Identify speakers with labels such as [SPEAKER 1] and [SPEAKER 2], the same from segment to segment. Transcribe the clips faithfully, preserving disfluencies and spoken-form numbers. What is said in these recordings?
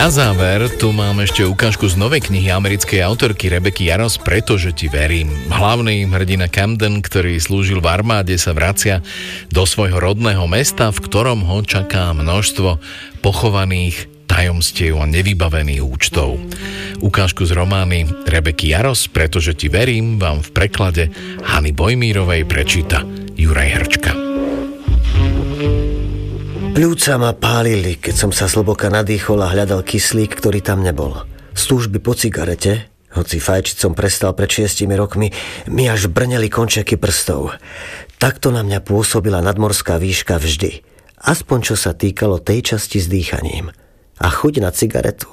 [SPEAKER 1] Na záver tu mám ešte ukážku z novej knihy americkej autorky Rebeky Jaros, Pretože ti verím. Hlavný hrdina Camden, ktorý slúžil v armáde, sa vracia do svojho rodného mesta, v ktorom ho čaká množstvo pochovaných tajomstiev a nevybavených účtov. Ukážku z romány Rebeky Jaros, Pretože ti verím, vám v preklade Hany Bojmírovej prečíta Juraj Hrčka.
[SPEAKER 2] Pľúca ma pálili, keď som sa zhlboka nadýchol a hľadal kyslík, ktorý tam nebol. Z túžby po cigarete, hoci fajčiť som prestal pred šiestimi rokmi, mi až brneli končeky prstov. Takto na mňa pôsobila nadmorská výška vždy. Aspoň čo sa týkalo tej časti s dýchaním. A chuť na cigaretu.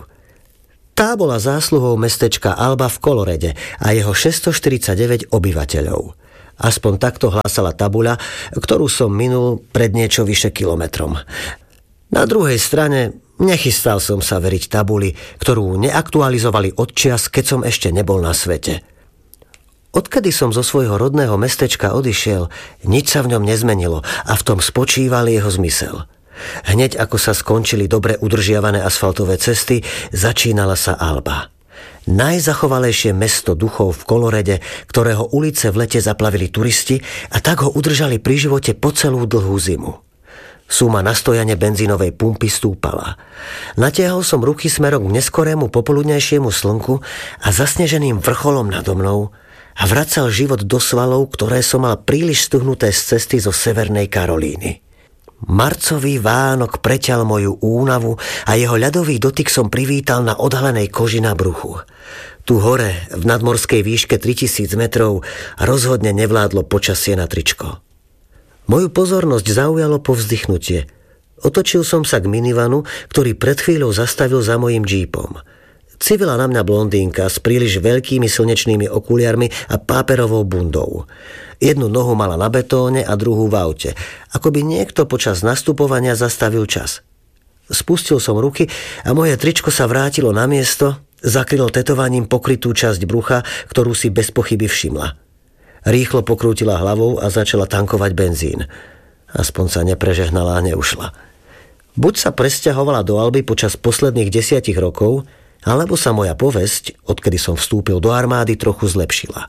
[SPEAKER 2] Tá bola zásluhou mestečka Alba v Colorade a jeho šesťstoštyridsaťdeväť obyvateľov. Aspoň takto hlásala tabuľa, ktorú som minul pred niečo vyše kilometrom. Na druhej strane nechystal som sa veriť tabuli, ktorú neaktualizovali od čias, keď som ešte nebol na svete. Odkedy som zo svojho rodného mestečka odišiel, nič sa v ňom nezmenilo a v tom spočíval jeho zmysel. Hneď ako sa skončili dobre udržiavané asfaltové cesty, začínala sa Alba. Najzachovalejšie mesto duchov v Colorade, ktorého ulice v lete zaplavili turisti a tak ho udržali pri živote po celú dlhú zimu. Suma na stojane benzínovej pumpy stúpala. Natiahol som ruky smerom k neskorému popoludňajšiemu slnku a zasneženým vrcholom nado mnou a vracal život do svalov, ktoré som mal príliš stuhnuté z cesty zo Severnej Karolíny. Marcový vánok preťal moju únavu a jeho ľadový dotyk som privítal na odhalenej koži na bruchu. Tu hore, v nadmorskej výške tritisíc metrov, rozhodne nevládlo počasie na tričko. Moju pozornosť zaujalo povzdychnutie. Otočil som sa k minivanu, ktorý pred chvíľou zastavil za mojím džípom. Civila na mňa blondínka s príliš veľkými slnečnými okuliarmi a páperovou bundou. Jednu nohu mala na betóne a druhú v aute, ako by niekto počas nastupovania zastavil čas. Spustil som ruky a moje tričko sa vrátilo na miesto, zakrylo tetovaním pokrytú časť brucha, ktorú si bez pochyby všimla. Rýchlo pokrútila hlavou a začala tankovať benzín. Aspoň sa neprežehnala a neušla. Buď sa presťahovala do Alby počas posledných desiatich rokov, alebo sa moja povesť, odkedy som vstúpil do armády, trochu zlepšila.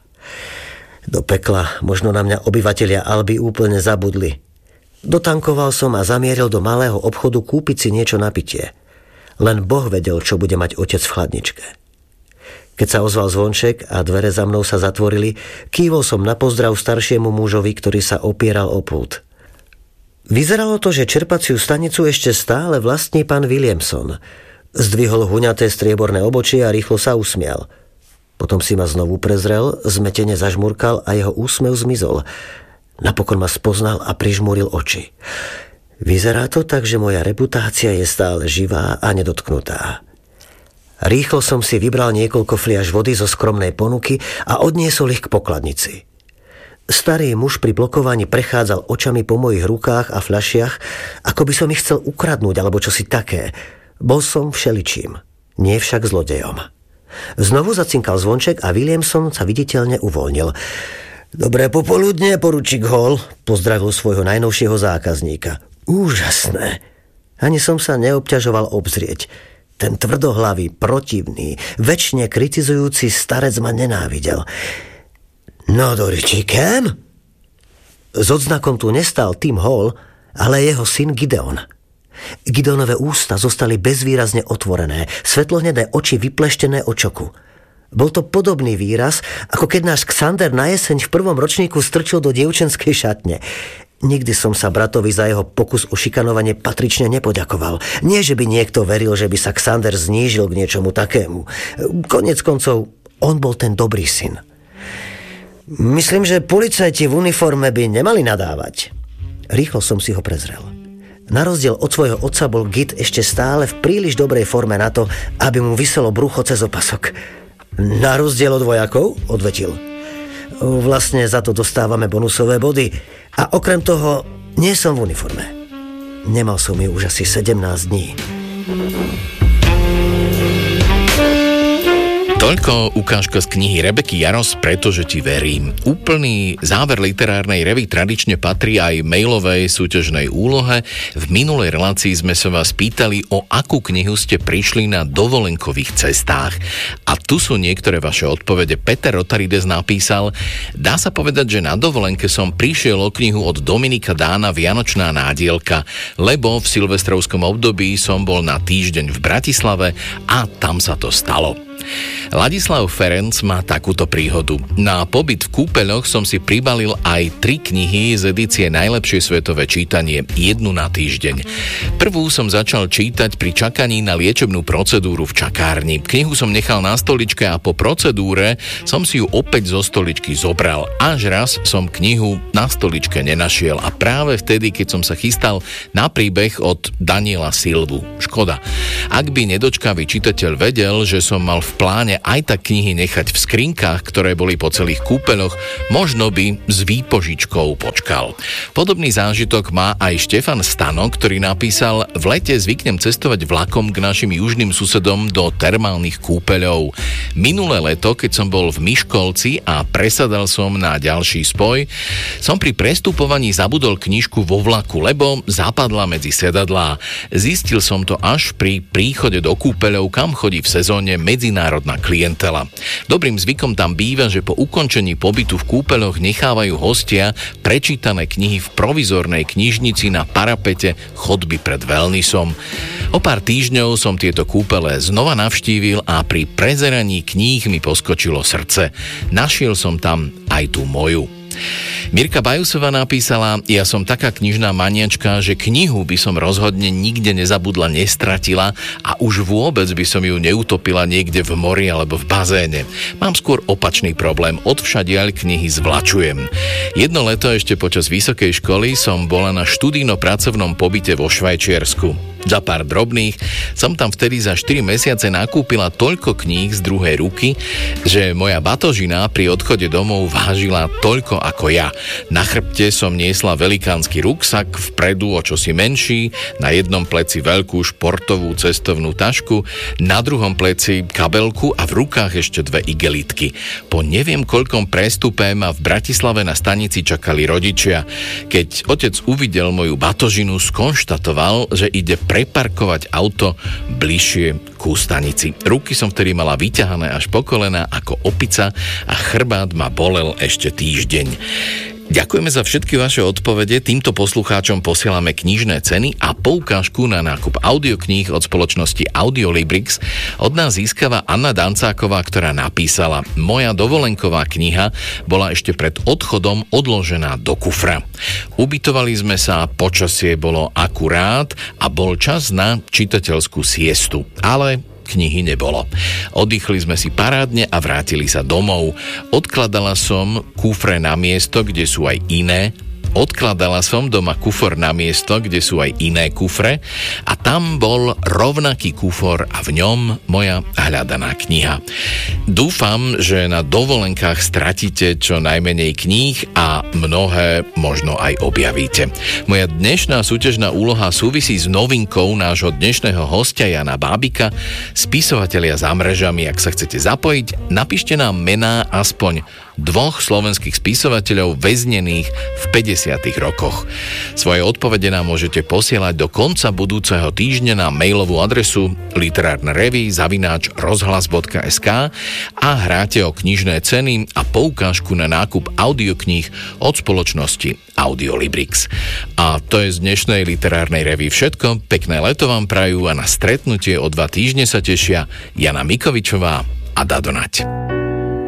[SPEAKER 2] Do pekla možno na mňa obyvatelia Alby úplne zabudli. Dotankoval som a zamieril do malého obchodu kúpiť si niečo na pitie. Len Boh vedel, čo bude mať otec v chladničke. Keď sa ozval zvonček a dvere za mnou sa zatvorili, kývol som na pozdrav staršiemu mužovi, ktorý sa opieral o pult. Vyzeralo to, že čerpaciu stanicu ešte stále vlastní pán Williamson. Zdvihol huňaté strieborné obočie a rýchlo sa usmial. Potom si ma znovu prezrel, zmetene zažmurkal a jeho úsmev zmizol. Napokon ma spoznal a prižmúril oči. Vyzerá to tak, že moja reputácia je stále živá a nedotknutá. Rýchlo som si vybral niekoľko fliaž vody zo skromnej ponuky a odniesol ich k pokladnici. Starý muž pri blokovaní prechádzal očami po mojich rukách a fľašiach, ako by som ich chcel ukradnúť alebo čosi také. Bol som všeličím, nie však zlodejom. Znovu zacinkal zvonček a Williamson sa viditeľne uvoľnil. Dobré popoludne, poručík Hall, pozdravil svojho najnovšieho zákazníka. Úžasné. Ani som sa neobťažoval obzrieť. Ten tvrdohlavý, protivný, večne kritizujúci starec ma nenávidel. No doriči, Cam? S odznakom tu nestal Tim Hall, ale jeho syn Gideon. Gideonové ústa zostali bezvýrazne otvorené, svetlohnedé oči vypleštené od šoku. Bol to podobný výraz, ako keď náš Xander na jeseň v prvom ročníku strčil do dievčenskej šatne. Nikdy som sa bratovi za jeho pokus o šikanovanie patrične nepoďakoval. Nie, že by niekto veril, že by sa Xander znížil k niečomu takému. Koniec koncov, on bol ten dobrý syn. Myslím, že policajti v uniforme by nemali nadávať. Rýchlo som si ho prezrel. Na rozdiel od svojho otca bol Git ešte stále v príliš dobrej forme na to, aby mu viselo brucho cez opasok. Na rozdiel od vojakov, odvetil. Vlastne za to dostávame bonusové body. A okrem toho, nie som v uniforme. Nemal som ju už asi sedemnásť dní.
[SPEAKER 1] Toľko ukážka z knihy Rebeky Jaros, Pretože ti verím. Úplný záver literárnej revy tradične patrí aj mailovej súťažnej úlohe. V minulej relácii sme sa vás pýtali, o akú knihu ste prišli na dovolenkových cestách. A tu sú niektoré vaše odpovede. Peter Rotarides napísal: dá sa povedať, že na dovolenke som prišiel o knihu od Dominika Dána Vianočná nádielka, lebo v silvestrovskom období som bol na týždeň v Bratislave a tam sa to stalo. Ladislav Ferenc má takúto príhodu. Na pobyt v kúpeľoch som si pribalil aj tri knihy z edície Najlepšie svetové čítanie, jednu na týždeň. Prvú som začal čítať pri čakaní na liečebnú procedúru v čakárni. Knihu som nechal na stoličke a po procedúre som si ju opäť zo stoličky zobral. Až raz som knihu na stoličke nenašiel a práve vtedy, keď som sa chystal na príbeh od Daniela Silvu. Škoda. Ak by nedočkavý čitateľ vedel, že som mal v pláne aj tak knihy nechať v skrinkách, ktoré boli po celých kúpeľoch, možno by s výpožičkou počkal. Podobný zážitok má aj Štefan Stano, ktorý napísal: v lete zvyknem cestovať vlakom k našim južným susedom do termálnych kúpeľov. Minulé leto, keď som bol v Miškolci a presadal som na ďalší spoj, som pri prestupovaní zabudol knižku vo vlaku, lebo zapadla medzi sedadlá. Zistil som to až pri príchode do kúpeľov, kam chodí v sezóne medzinárodná klientela. Dobrým zvykom tam býva, že po ukončení pobytu v kúpeľoch nechávajú hostia prečítané knihy v provizornej knižnici na parapete chodby pred wellnessom. O pár týždňov som tieto kúpele znova navštívil a pri prezeraní kníh mi poskočilo srdce. Našiel som tam aj tú moju. Mirka Bajusová napísala: ja som taká knižná maniačka, že knihu by som rozhodne nikde nezabudla, nestratila a už vôbec by som ju neutopila niekde v mori alebo v bazéne. Mám skôr opačný problém, odvšadiaľ knihy zvlačujem. Jedno leto ešte počas vysokej školy som bola na študijno-pracovnom pobyte vo Švajčiarsku. Za pár drobných som tam vtedy za štyri mesiace nakúpila toľko kníh z druhej ruky, že moja batožina pri odchode domov vážila toľko ako ja. Na chrbte som niesla velikánsky ruksak, vpredu o čosi menší, na jednom pleci veľkú športovú cestovnú tašku, na druhom pleci kabelku a v rukách ešte dve igelitky. Po neviem koľkom prestupe ma v Bratislave na stanici čakali rodičia. Keď otec uvidel moju batožinu, skonštatoval, že ide preparkovať auto bližšie ku stanici. Ruky som vtedy mala vyťahané až po kolena ako opica a chrbát ma bolel ešte týždeň. Ďakujeme za všetky vaše odpovede. Týmto poslucháčom posielame knižné ceny a poukážku na nákup audiokníh od spoločnosti Audiolibrix. Od nás získava Anna Dancáková, ktorá napísala: moja dovolenková kniha bola ešte pred odchodom odložená do kufra. Ubytovali sme sa, počasie bolo akurát a bol čas na čitateľskú siestu. Ale knihy nebolo. Oddychli sme si parádne a vrátili sa domov. Odkladala som kufre na miesto, kde sú aj iné. Odkladala som doma kufor na miesto, kde sú aj iné kufre a tam bol rovnaký kufor a v ňom moja hľadaná kniha. Dúfam, že na dovolenkách stratíte čo najmenej kníh a mnohé možno aj objavíte. Moja dnešná súťažná úloha súvisí s novinkou nášho dnešného hostia Jana Bábika, Spisovatelia za mrežami. Ak sa chcete zapojiť, napíšte nám mená aspoň dvoch slovenských spisovateľov väznených v päťdesiatych rokoch. Svoje odpovede nám môžete posielať do konca budúceho týždňa na mailovú adresu literárne revy zavináč rozhlas bodka es ká a hráte o knižné ceny a poukážku na nákup audiokníh od spoločnosti Audiolibrix. A to je z dnešnej literárnej revy všetko. Pekné leto vám prajú a na stretnutie o dva týždne sa tešia Jana Mikovičová a Dado Nať.